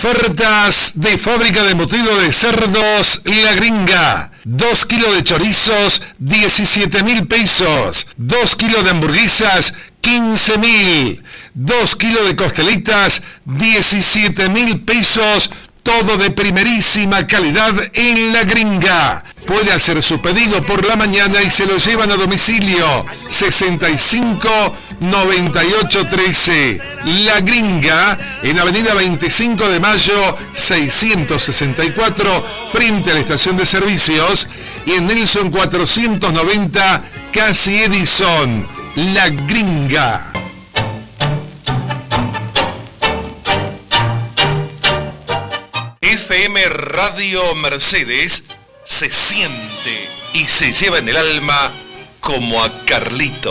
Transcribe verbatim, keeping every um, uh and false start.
Ofertas de fábrica de embutido de cerdos La Gringa. dos kilos de chorizos, diecisiete mil pesos. dos kilos de hamburguesas, quince mil. dos kilos de costelitas, diecisiete mil pesos. Todo de primerísima calidad en La Gringa. Puede hacer su pedido por la mañana y se lo llevan a domicilio. sesenta y cinco, noventa y ocho, trece. La Gringa, en avenida veinticinco de mayo, seiscientos sesenta y cuatro, frente a la estación de servicios. Y en Nelson cuatrocientos noventa, casi Edison. La Gringa. F M Radio Mercedes se siente y se lleva en el alma como a Carlitos.